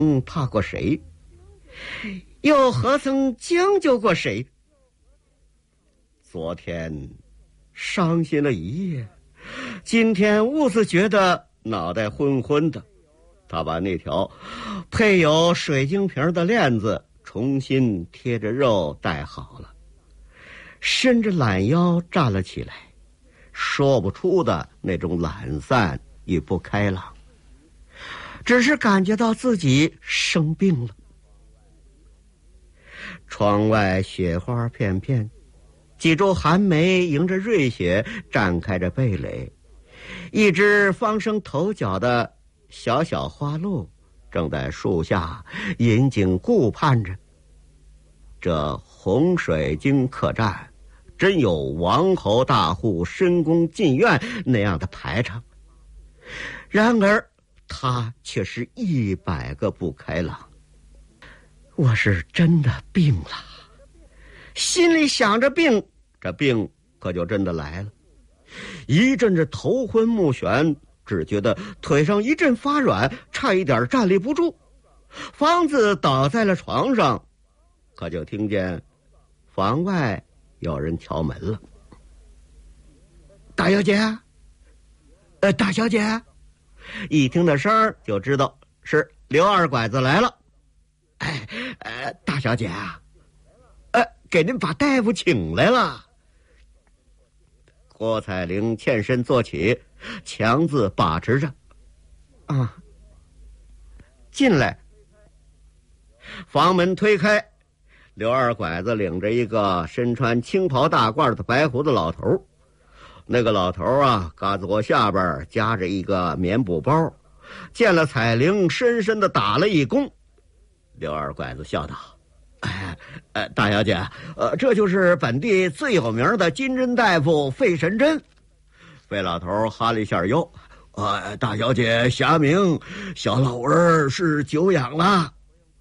怕过谁？又何曾将就过谁？昨天伤心了一夜，今天兀自觉得脑袋昏昏的。他把那条配有水晶瓶的链子重新贴着肉戴好了，伸着懒腰站了起来，说不出的那种懒散与不开朗，只是感觉到自己生病了。窗外雪花片片，几株寒梅迎着瑞雪绽开着蓓蕾，一只方生头角的小小花鹿正在树下引颈顾盼着。这洪水京客栈真有王侯大户深宫进院那样的排场，然而他却是100个不开朗。我是真的病了，心里想着病，这病可就真的来了。一阵子头昏目眩，只觉得腿上一阵发软，差一点站立不住。房子倒在了床上，可就听见房外有人敲门了。大小姐，大小姐，一听那声儿就知道是刘二拐子来了。大小姐啊，给您把大夫请来了。郭彩玲欠身坐起，强自把持着。进来。房门推开，刘二拐子领着一个身穿青袍大褂的白胡子老头。那个老头啊，嘎子窝下边夹着一个棉布包，见了彩玲，深深的打了一躬。刘二拐子笑道：大小姐，这就是本地最有名的金针大夫费神针。费老头哈了一下腰：大小姐侠名，小老儿是久仰了。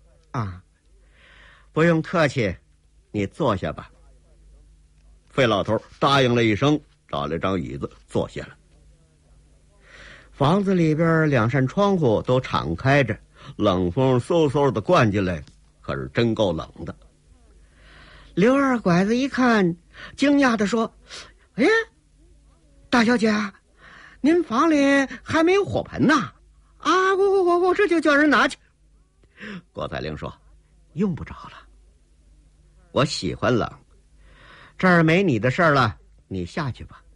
不用客气，你坐下吧。费老头答应了一声，找了张椅子坐下了。房子里边2扇窗户都敞开着，冷风嗖嗖的灌进来，可是真够冷的。刘二拐子一看，惊讶地说：大小姐，您房里还没有火盆呢？我这就叫人拿去。郭彩玲说：用不着了，我喜欢冷，这儿没你的事儿了，你下去吧。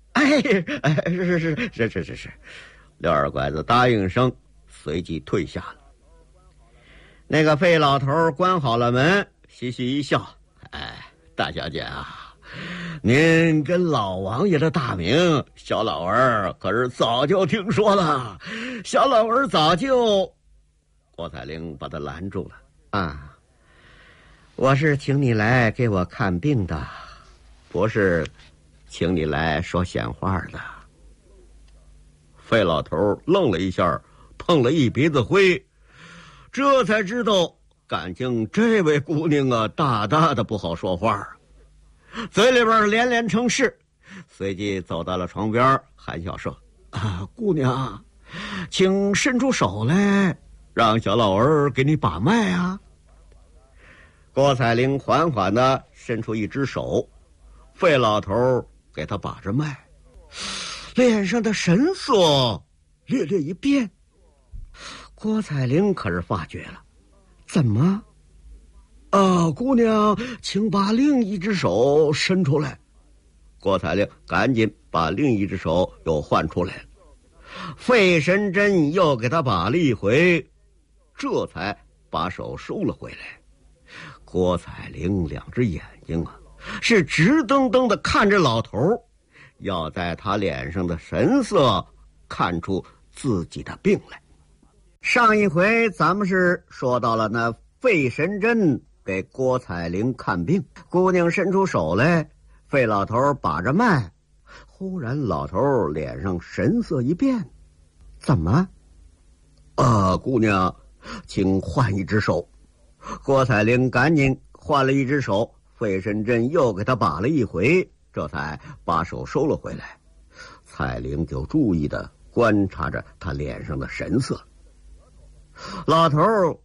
是。刘二拐子答应声，随即退下了。那个费老头关好了门，嘻嘻一笑：大小姐啊，您跟老王爷的大名，小老儿可是早就听说了。小老儿早就……郭彩玲把他拦住了。我是请你来给我看病的，不是请你来说闲话的。费老头愣了一下，碰了一鼻子灰，这才知道感情这位姑娘啊，大大的不好说话，嘴里边连连称是，随即走到了床边，含笑说：姑娘，请伸出手来，让小老儿给你把脉啊。郭彩玲缓缓地伸出一只手，费老头给他把着脉，脸上的神色略略一变。郭彩玲可是发觉了，怎么？姑娘，请把另一只手伸出来。郭彩玲赶紧把另一只手又换出来了。费神针又给他把了一回，这才把手收了回来。郭彩玲2只眼睛啊，是直瞪瞪的看着老头，要在他脸上的神色看出自己的病来。上一回咱们是说到了那费神针给郭彩玲看病，姑娘伸出手来，费老头把着脉，忽然老头脸上神色一变，怎么？姑娘，请换一只手。郭彩玲赶紧换了一只手，费神针又给他把了一回，这才把手收了回来。彩玲就注意地观察着他脸上的神色。 老头